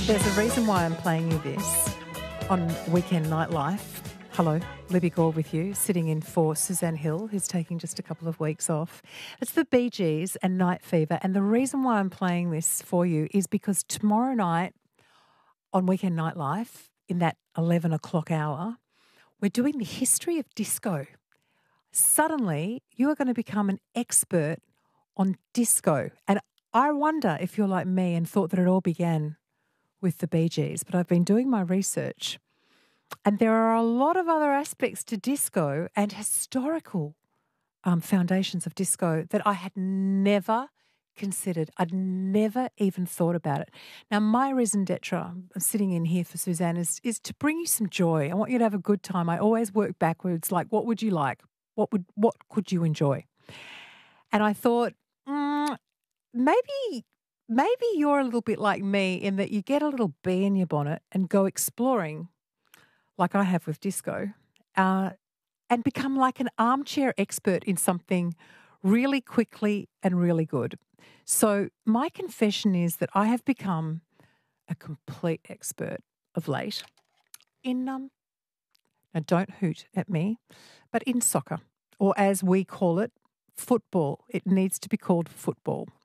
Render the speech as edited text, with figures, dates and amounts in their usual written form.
There's a reason why I'm playing you this on Weekend Nightlife. Hello, Libby Gore with you, sitting in for Suzanne Hill, who's taking just a couple of weeks off. It's the Bee Gees and Night Fever, and the reason why I'm playing this for you is because tomorrow night on Weekend Nightlife, in that 11 o'clock hour, we're doing the history of disco. Suddenly, you are going to become an expert on disco, and I wonder if you're like me and thought that it all began with the Bee Gees, but I've been doing my research and there are a lot of other aspects to disco and historical foundations of disco that I had never considered. I'd never even thought about it. Now, my raison d'etre, I'm sitting in here for Suzanne, is to bring you some joy. I want you to have a good time. I always work backwards, like what would you like? What could you enjoy? And I thought, maybe you're a little bit like me in that you get a little bee in your bonnet and go exploring, like I have with disco, and become like an armchair expert in something really quickly and really good. So my confession is that I have become a complete expert of late in, now don't hoot at me, but in soccer, or as we call it, football. It needs to be called football.